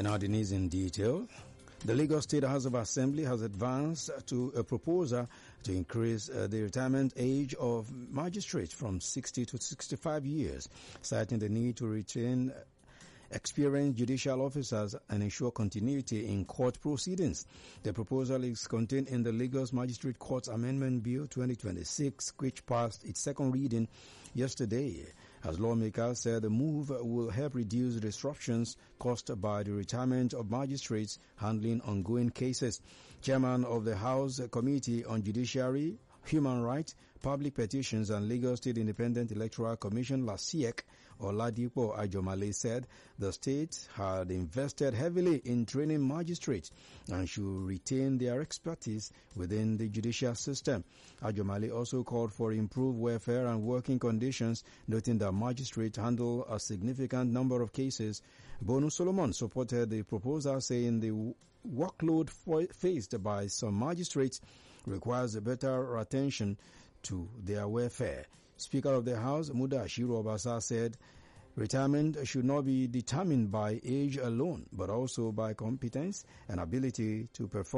And now the news in detail. The Lagos State House of Assembly has advanced to a proposal to increase the retirement age of magistrates from 60 to 65 years, citing the need to retain experienced judicial officers and ensure continuity in court proceedings. The proposal is contained in the Lagos Magistrate Courts Amendment Bill 2026, which passed its second reading yesterday. As lawmakers said, the move will help reduce disruptions caused by the retirement of magistrates handling ongoing cases. Chairman of the House Committee on Judiciary, Human Rights, Public Petitions and Lagos State Independent Electoral Commission, LASIEC, Oladipo Ajomale, said the state had invested heavily in training magistrates and should retain their expertise within the judicial system. Ajomale also called for improved welfare and working conditions, noting that magistrates handle a significant number of cases. Bonu Solomon supported the proposal, saying the workload faced by some magistrates requires a better attention to their welfare. Speaker of the House, Muda Ashiru Obasa, said retirement should not be determined by age alone, but also by competence and ability to perform